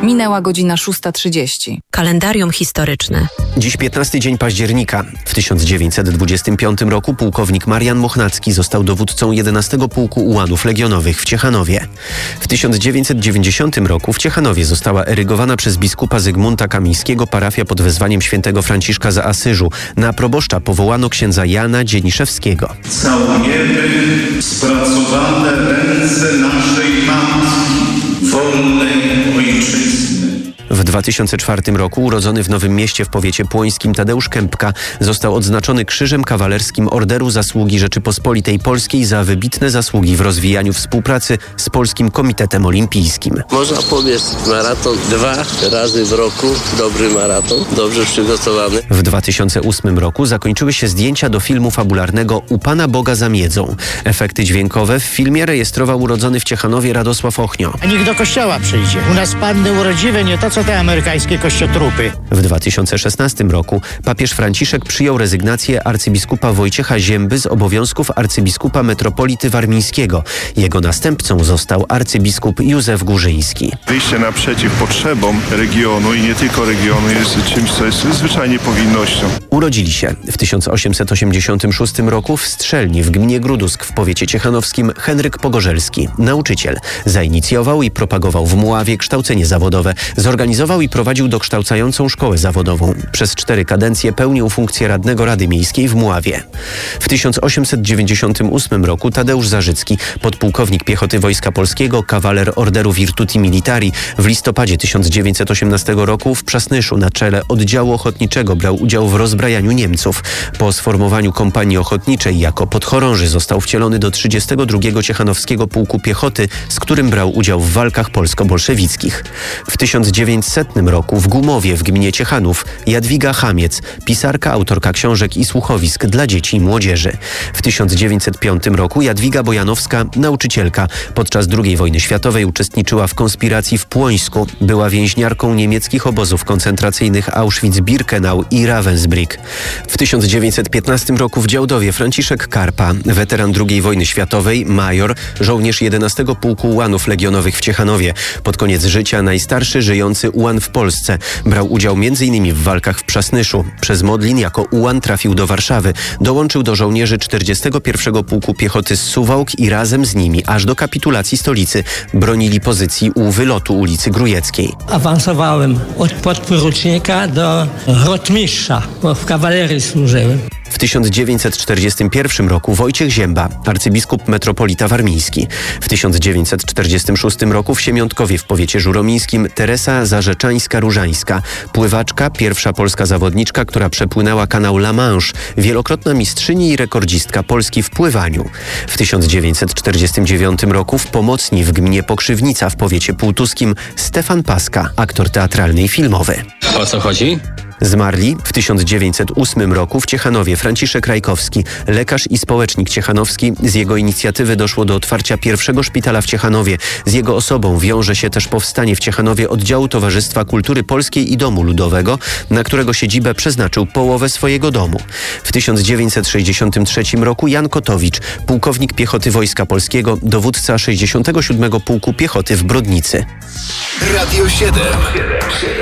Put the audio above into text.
Minęła godzina 6:30. Kalendarium historyczne. Dziś 15 dzień października. W 1925 roku pułkownik Marian Mochnacki został dowódcą 11 Pułku Ułanów Legionowych w Ciechanowie. W 1990 roku w Ciechanowie została erygowana przez biskupa Zygmunta Kamińskiego parafia pod wezwaniem świętego Franciszka z Asyżu. Na proboszcza powołano księdza Jana Dzieniszewskiego. Całujemy spracowane ręce naszej matki, wolnej ojczyzny. W 2004 roku urodzony w Nowym Mieście w powiecie płońskim Tadeusz Kępka został odznaczony Krzyżem Kawalerskim Orderu Zasługi Rzeczypospolitej Polskiej za wybitne zasługi w rozwijaniu współpracy z Polskim Komitetem Olimpijskim. Można pobiec maraton 2 razy w roku. Dobry maraton, dobrze przygotowany. W 2008 roku zakończyły się zdjęcia do filmu fabularnego U Pana Boga za miedzą. Efekty dźwiękowe w filmie rejestrował urodzony w Ciechanowie Radosław Ochnio. Niech do kościoła przyjdzie. U nas panny urodziwe, nie to co te amerykańskie kościotrupy. W 2016 roku papież Franciszek przyjął rezygnację arcybiskupa Wojciecha Zięby z obowiązków arcybiskupa metropolity warmińskiego. Jego następcą został arcybiskup Józef Górzyński. Wyjście naprzeciw potrzebom regionu i nie tylko regionu jest czymś, co jest zwyczajnie powinnością. Urodzili się w 1886 roku w Strzelni w gminie Grudusk w powiecie ciechanowskim Henryk Pogorzelski, nauczyciel. Zainicjował i propagował w Mławie kształcenie zawodowe. Zorganizował i prowadził dokształcającą szkołę zawodową. Przez 4 kadencje pełnił funkcję radnego Rady Miejskiej w Mławie. W 1898 roku Tadeusz Zarzycki, podpułkownik piechoty Wojska Polskiego, kawaler Orderu Virtuti Militari, w listopadzie 1918 roku w Przasnyszu na czele oddziału ochotniczego brał udział w rozbrajaniu Niemców. Po sformowaniu kompanii ochotniczej jako podchorąży został wcielony do 32 Ciechanowskiego Pułku Piechoty, z którym brał udział w walkach polsko-bolszewickich. W 1900 roku w Gumowie w gminie Ciechanów Jadwiga Chamiec, pisarka, autorka książek i słuchowisk dla dzieci i młodzieży. W 1905 roku Jadwiga Bojanowska, nauczycielka. Podczas II wojny światowej uczestniczyła w konspiracji w Płońsku. Była więźniarką niemieckich obozów koncentracyjnych Auschwitz-Birkenau i Ravensbrück. W 1915 roku w Działdowie Franciszek Karpa, weteran II wojny światowej, major, żołnierz 11 Pułku Ułanów Legionowych w Ciechanowie. Pod koniec życia najstarszy żyjący ułan w Polsce. Brał udział m.in. w walkach w Przasnyszu. Przez Modlin jako ułan trafił do Warszawy. Dołączył do żołnierzy 41 Pułku Piechoty z Suwałk i razem z nimi aż do kapitulacji stolicy bronili pozycji u wylotu ulicy Grujeckiej. Awansowałem od podporucznika do rotmistrza, bo w kawalerii służyłem. W 1941 roku Wojciech Zięba, arcybiskup metropolita warmiński. W 1946 roku w Siemiątkowie w powiecie żuromińskim Teresa Zarzeczańska-Różańska, pływaczka, pierwsza polska zawodniczka, która przepłynęła kanał La Manche, wielokrotna mistrzyni i rekordzistka Polski w pływaniu. W 1949 roku w Pomocni w gminie Pokrzywnica w powiecie półtuskim Stefan Paska, aktor teatralny i filmowy. O co chodzi? Zmarli w 1908 roku w Ciechanowie Franciszek Rajkowski, lekarz i społecznik ciechanowski. Z jego inicjatywy doszło do otwarcia pierwszego szpitala w Ciechanowie. Z jego osobą wiąże się też powstanie w Ciechanowie oddziału Towarzystwa Kultury Polskiej i Domu Ludowego, na którego siedzibę przeznaczył połowę swojego domu. W 1963 roku Jan Kotowicz, pułkownik piechoty Wojska Polskiego, dowódca 67 Pułku Piechoty w Brodnicy. Radio 7.